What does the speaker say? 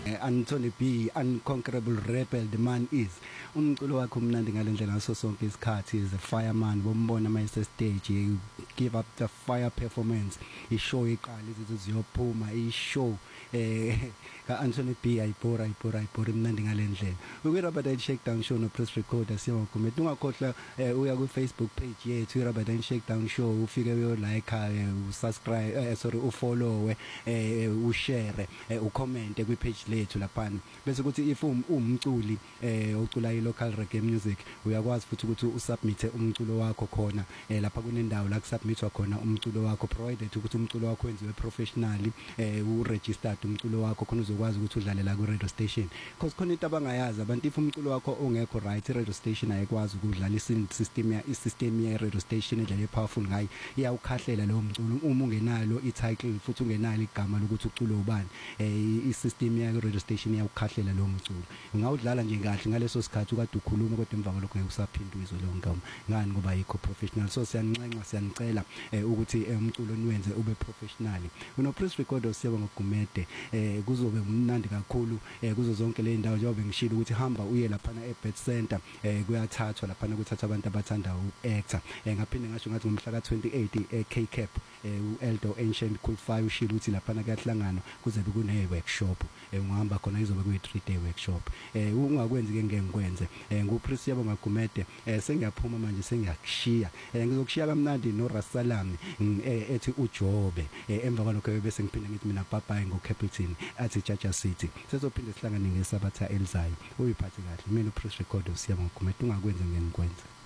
Anthony B Unconquerable Rebel the man is umculo wakhe umnandi ngalendlela ngaso sonke isikhathi is a fireman bombona mayise stage you give up the fire performance ishow iqala izinto ziyophuma ishow ka Anthony B ayibhora imnandi ngalendlela uyiRubber Dance Shakedown Show no press recorder siyawugumela ungakhohlwa uya ku Facebook page yethu iRubber Dance Shakedown Show ufike uyo like usubscribe ufollow ushare ucomment kwi page lethu lapha bese kuthi if umculi ocula i-local reggae music uyakwazi futhi ukuthi usubmit umculo wakho khona lapha kunendawo la kusubmitwa khona umculo wakho provided ukuthi umculo wakho wenziwe professionally uregistered umculo wakho khona uzokwazi ukuthi udlale la ku radio station because khona into abangayazi abantu if umculo wakho ongekho right radio station ayikwazi ukudlala i-system ye radio station edlala powerful ngayi iyawukhahlela lo mculo uma ungenalo i-title futhi ungenalo igama lokuthi uculo ubani i-system ye radio station iyawukhahlela lo mculo ungawudlala nje kahle ngaleso sikhathi ukade ukhuluma kodwa emva kwalokho ngeke usaphinde izwe lo ngoma ngani ngoba yikho professional so siyanicela ukuthi umculo niwenze ube professional uno press recorder siyaba ngogumede kuzobe umnandi kakhulu kuzo zonke le ndawo njengoba ngishilo ukuthi hamba uye lapha eBet Center kuyathathwa lapha ukuthatha abantu abathanda uactor ngaphinde ngasho ngathi ngomhla ka28 K-Cap uEldo Ancient Cool 5 ushilo ukuthi lapha kuyahlangana kuze kune workshop ungahamba khona izobe kuyi 3-day workshop ungakwenzi ke ngeke ngikwenze nguPress yabo ngagumede sengiyaphuma manje sengiyakushiya ngizokushiya kamnandi noRasalami ethi uJobe emva kwalokho bese ngiphinde ngithi mina bye ngoCaptain athi Jaja City sezophinde sihlangane ngesabatha elizayo uyiphathe kahle mina uPress record usiyaba ngagumede ungakwenza ngeke ngikwenze